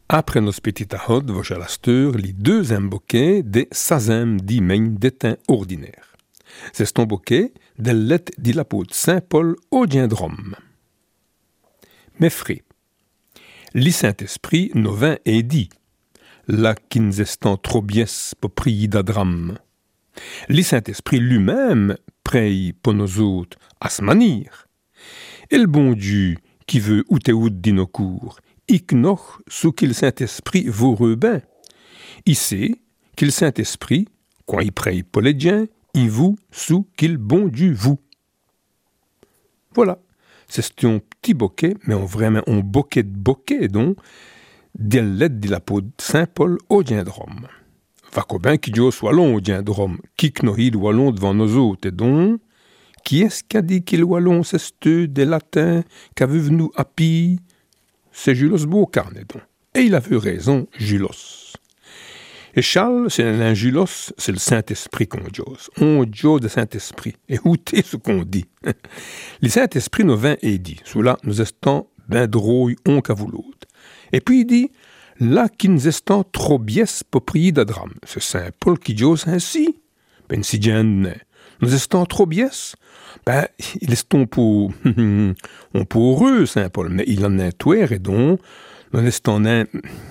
Après nos petites hod, vos lasteur, les deuxième bouquet des sazem d'Imein d'étain ordinaire. C'est ton bouquet de lettres de l'apôtre Saint-Paul au Rome. Mes frères, le Saint-Esprit nous vint et dit, là qu'ils estant trop bies pour prier d'adram. Le Saint-Esprit lui-même prie pour nous autres à se manière. Et le bon Dieu qui veut outeout de nos cours, ignoche sous qu'il Saint-Esprit vous rebin. Il sait qu'il Saint-Esprit, quand il prie pour les gens, il vous sous qu'il bon Dieu vous. Voilà, c'est un petit bouquet, mais vraiment un bouquet de bouquet, donc, des lettres de l'apôtre Saint-Paul au Rome. Va bien qui Dieu soit long au Rome, qui knohid wallon devant nos autres, et donc, qui est-ce qui a dit qu'il wallon c'est ce des latins qu'avez nous appris? C'est Julos Beaucarnet, donc. Et il avait raison, Julos. Et Charles, c'est un Julos, c'est le Saint-Esprit qu'on dit. On dit le Saint-Esprit. Et où est ce qu'on dit? Le Saint-Esprit nous vint et dit, sous là, nous estons ben drôles, on qu'a voulu. Et puis il dit, là qui nous estons trop bies pour prier d'adram. C'est Saint Paul qui dit ainsi. Ben si nous estons trop bies. Ben, il est pour heureux, Saint Paul, mais il en est touer et donc, nous estons un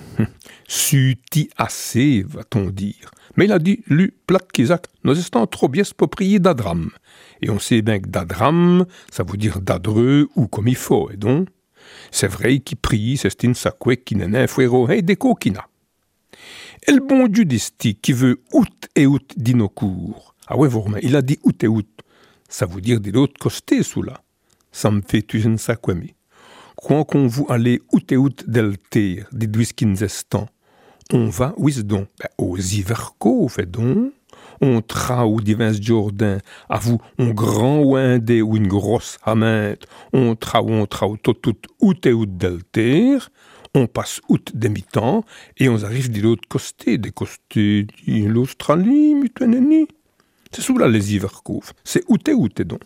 suti assez, va-t-on dire. Mais il a dit, lui, plat qu'Isaac, nous estons trop bies pour prier d'adram. Et on sait bien que d'adram, ça veut dire d'adreux ou comme il faut, et donc, c'est vrai qu'il prie, c'est une sacoué qui n'est un fouéro et des coquina. Et le bon Dieu d'esti qui veut out et out d'inocourt. Ah ouais, vraiment, il a dit out et out. Ça veut dire de l'autre côté sous là. Ça me fait tuer une sacoué. Quand qu'on vous allez out et out del terre, des duiskins estants, on va, wisdom, aux iverco, fait donc. On tra ou divins Jordan, à vous, on grand ou un dé ou une grosse hamette, on tra tout out et out del terre, on passe out demi-temps, et on arrive de l'autre côté, des côtés de l'Australie, mutaneni. C'est sous là les ivercouf, c'est out et donc.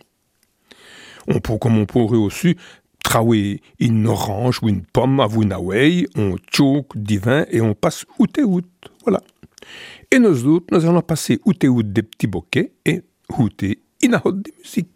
Comme on pourrait aussi traouer une orange ou une pomme à vous une away, on choke divin et on passe out et out, voilà. Et nous autres, nous allons passer out et out des petits bouquets et outer une de musique.